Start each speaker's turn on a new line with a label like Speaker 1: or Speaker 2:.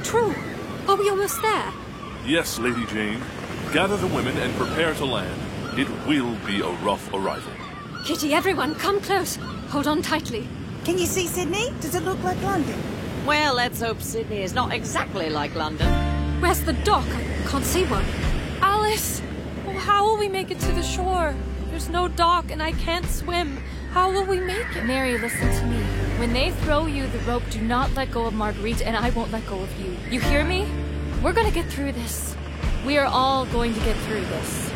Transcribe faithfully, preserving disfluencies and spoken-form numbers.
Speaker 1: true? Are we almost there?
Speaker 2: Yes, Lady Jane. Gather the women and prepare to land. It will be a rough arrival.
Speaker 1: Kitty, everyone, come close. Hold on tightly.
Speaker 3: Can you see Sydney? Does it look like London?
Speaker 4: Well, let's hope Sydney is not exactly like London.
Speaker 1: Where's the dock? I can't see one.
Speaker 5: Alice! Oh, how will we make it to the shore? There's no dock and I can't swim. How will we make it?
Speaker 6: Mary, listen to me. When they throw you the rope, do not let go of Marguerite, and I won't let go of you. You hear me? We're gonna get through this. We are all going to get through this.